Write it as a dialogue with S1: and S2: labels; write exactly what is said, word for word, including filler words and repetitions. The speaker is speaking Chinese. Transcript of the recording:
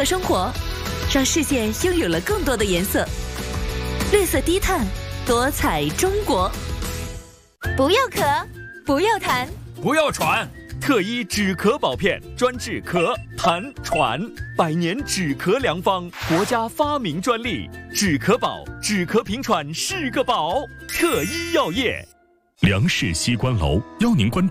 S1: 色生活，让世界拥有了更多的颜色。绿色低碳，多彩中国。
S2: 不要咳，
S1: 不要痰，
S3: 不要喘。特医止咳宝片，专治咳、痰、喘，百年止咳良方，国家发明专利。止咳宝，止咳平喘是个宝。特医药业。
S4: 梁氏西关楼邀您关注